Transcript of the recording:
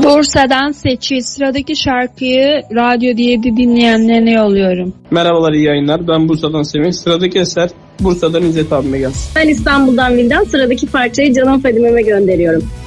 Bursa'dan Seçil. Sıradaki şarkıyı Radyo D'de dinleyenlerine yolluyorum. Merhabalar, iyi yayınlar. Ben Bursa'dan Semih. Sıradaki eser Bursa'dan İzzet abime gelsin. Ben İstanbul'dan Vildan. Sıradaki parçayı canım Fadime'me gönderiyorum.